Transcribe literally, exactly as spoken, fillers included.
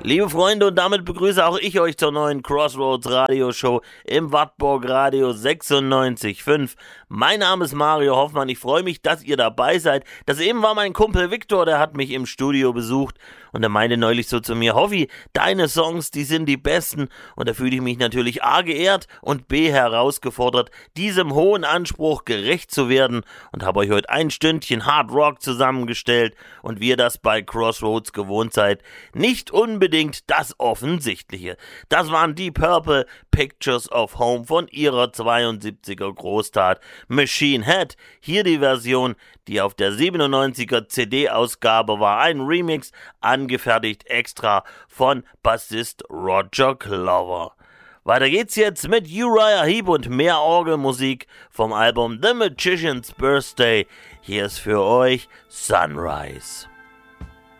Liebe Freunde, und damit begrüße auch ich euch zur neuen Crossroads Radioshow im Wartburg Radio sechsundneunzig Komma fünf. Mein Name ist Mario Hoffmann, ich freue mich, dass ihr dabei seid. Das eben war mein Kumpel Viktor, der hat mich im Studio besucht und er meinte neulich so zu mir: Hoffi, deine Songs, die sind die besten. Und da fühle ich mich natürlich A geehrt und B herausgefordert, diesem hohen Anspruch gerecht zu werden, und habe euch heute ein Stündchen Hard Rock zusammengestellt und wie ihr das bei Crossroads gewohnt seid, nicht unbedingt das Offensichtliche. Das waren Deep Purple, Pictures of Home von ihrer zweiundsiebziger Großtat Machine Head. Hier die Version, die auf der siebenundneunziger C D-Ausgabe war, ein Remix, angefertigt extra von Bassist Roger Clover. Weiter geht's jetzt mit Uriah Heep und mehr Orgelmusik vom Album The Magician's Birthday. Hier ist für euch Sunrise.